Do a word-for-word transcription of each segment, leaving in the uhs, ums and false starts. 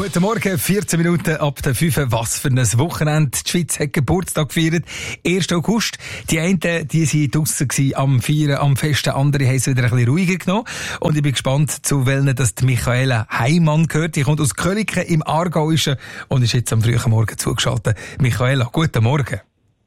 Guten Morgen, vierzehn Minuten ab der fünf. Was für ein Wochenende. Die Schweiz hat Geburtstag gefeiert. ersten August. Die einen, die waren draussen am Feiern, am Festen. Andere haben es wieder ein bisschen ruhiger genommen. Und ich bin gespannt, zu welchen das die Michaela Heimann gehört. Die kommt aus Köliken im Aargauischen und ist jetzt am frühen Morgen zugeschaltet. Michaela, guten Morgen.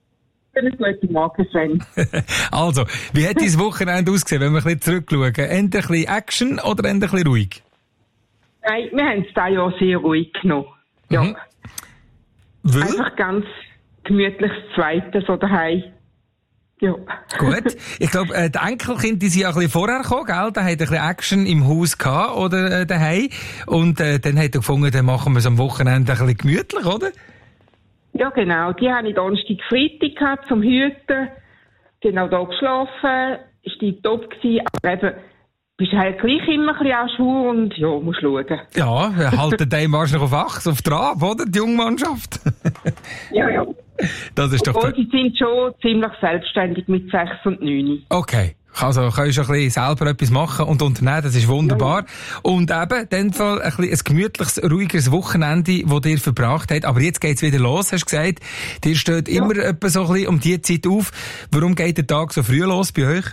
Guten Morgen, Sven. Also, wie hat dein Wochenende ausgesehen, wenn wir ein bisschen zurückschauen? Eher ein bisschen Action oder eher ein bisschen ruhig? Nein, wir haben es dieses Jahr sehr ruhig genommen. Ja. Mhm. Weil? Einfach ganz gemütliches Zweites so daheim. Ja. Gut. Ich glaube, äh, die Enkelkinder, die sind ja ein bisschen vorher gekommen, gell? Da hat ein bisschen Action im Haus gehabt, oder, äh, daheim. Und, äh, dann hat er gefunden, dann machen wir es am Wochenende ein bisschen gemütlich, oder? Ja, genau. Die habe ich Donnerstag, Freitag gehabt zum Hüten. Die haben auch hier geschlafen. Ist die top gewesen. Aber eben, bist halt gleich immer ein bisschen an Schuhe und ja, musst schauen. Ja, wir halten den wahrscheinlich auf Achs, auf Trab, oder? Die Jungmannschaft. Ja, ja. Das ist doch... Und sie sind schon ziemlich selbstständig mit sechs und neun. Okay. Also, kannst du ein bisschen selber etwas machen und unternehmen, das ist wunderbar. Ja, ja. Und eben, in dem Fall ein, bisschen ein gemütliches, ruhigeres Wochenende, das ihr verbracht habt. Aber jetzt geht's wieder los, hast du gesagt. Dir steht ja immer etwa so ein bisschen um die Zeit auf. Warum geht der Tag so früh los bei euch?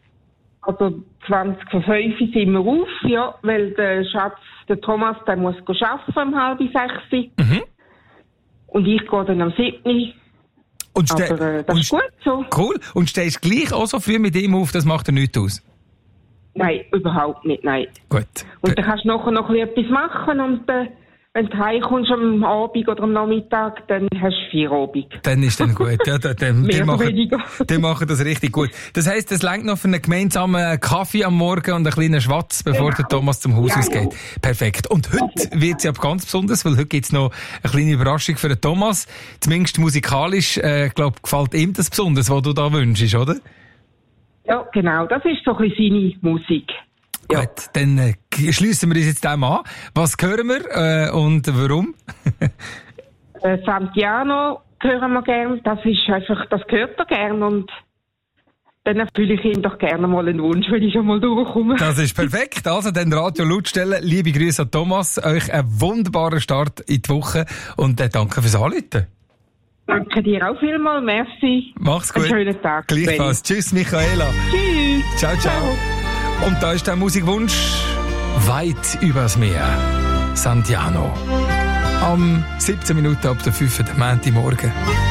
Also, zwanzig vor fünf sind wir auf, ja, weil der Schatz, der Thomas, der muss arbeiten um halb sechs. Mhm. Und ich gehe dann am siebten. Und ste- Aber äh, das und ist gut so. Cool. Und stehst gleich auch so früh mit ihm auf, das macht dir nichts aus? Nein, überhaupt nicht, nein. Gut. Und dann kannst du nachher noch ein bisschen etwas machen und äh, wenn du heimkommst am Abend oder am Nachmittag, dann hast du Feierabend. Dann ist dann gut. Ja, dann, dann, Mehr die, oder machen, weniger. die machen das richtig gut. Das heisst, es reicht noch für einen gemeinsamen Kaffee am Morgen und einen kleinen Schwatz, bevor Genau. der Thomas zum Haus Ja, ausgeht. ja. Perfekt. Und heute wird es ja ganz besonders, weil heute gibt's noch eine kleine Überraschung für den Thomas. Zumindest musikalisch, äh, glaub, gefällt ihm das besonders, was du da wünschst, oder? Ja, genau. Das ist so ein bisschen seine Musik. Ja. Gut, dann äh, schliessen wir uns jetzt dem an. Was hören wir äh, und warum? äh, Santiano hören wir gern. Das ist einfach, das gehört er gern und dann erfülle ich ihm doch gerne mal einen Wunsch, wenn ich schon mal durchkomme. Das ist perfekt. Also, dann Radio laut stellen. Liebe Grüße an Thomas. Euch einen wunderbaren Start in die Woche und äh, danke fürs Anrufen. Danke dir auch vielmals. Merci. Mach's gut. Einen schönen Tag. Gleichfalls. Tschüss, Michaela. Tschüss. Ciao, ciao. ciao. Und da ist der Musikwunsch weit übers Meer. Santiano. Am siebzehn Minuten ab der fünf. der Montagmorgen.